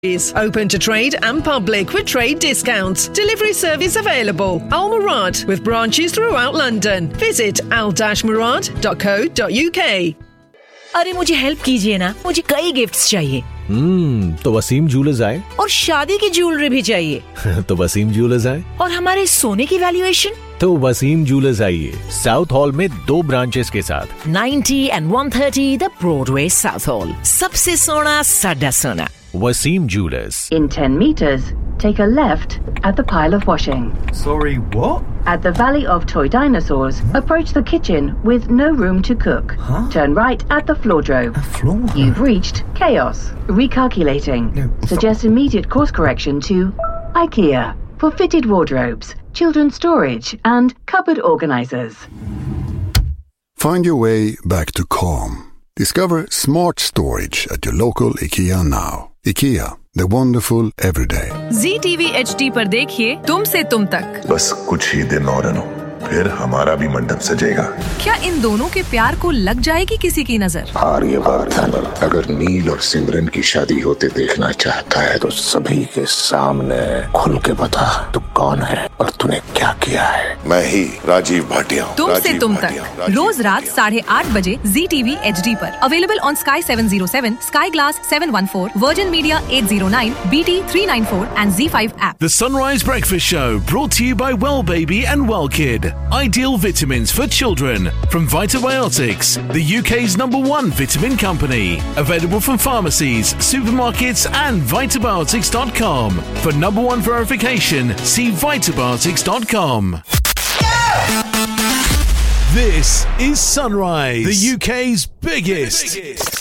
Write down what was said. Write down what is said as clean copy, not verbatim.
is open to trade and public with trade discounts. Delivery service available. Al Murad with branches throughout London. Visit al-murad.co.uk. अरे मुझे help कीजिए ना, मुझे कई gifts चाहिए। तो वसीम ज्वेलर्स आए। और शादी की ज्वेलरी भी चाहिए। तो वसीम ज्वेलर्स आए। और हमारे सोने की वैल्यूएशन? तो वसीम ज्वेलर्स आइए, साउथ हॉल में 2 ब्रांचेस के साथ 90 and 130 the Broadway south hall. सबसे सोना साडा सोना। Wasim Jewelers. In 10 meters, take a left at the pile of washing. Sorry, what? At the Valley of Toy Dinosaurs, approach the kitchen with no room to cook. Turn right at the floordrome. You've reached Chaos. Recalculating. Suggest immediate course correction to IKEA for fitted wardrobes, children's storage and cupboard organizers. Find your way back to calm. Discover smart storage at your local IKEA now. IKEA, the wonderful everyday. ZTV HD पर देखिए तुमसे तुम तक। बस कुछ ही दिन और अनु, फिर हमारा भी मंडप सजेगा। क्या इन दोनों के प्यार को लग जाएगी किसी की नजर? आर्यवर्धन अगर नील और सिमरन की शादी होते देखना चाहता है तो सभी के सामने खुल के बता तू कौन है और तूने क्या किया है। मैं ही राजीव भाटिया हूँ। तुमसे तुम तक रोज रात 8:30 बजे ZTV HD पर। Available on Sky 707, Sky Glass 714, Virgin Media 809, BT 394 and Z5 app. The Sunrise Breakfast Show brought to you by Well Baby and Well Kid. Ideal vitamins for children from Vitabiotics, the UK's #1 vitamin company. Available from pharmacies, supermarkets and Vitabiotics.com. For #1 verification, see Vitabiotics.com. This is Sunrise, the UK's biggest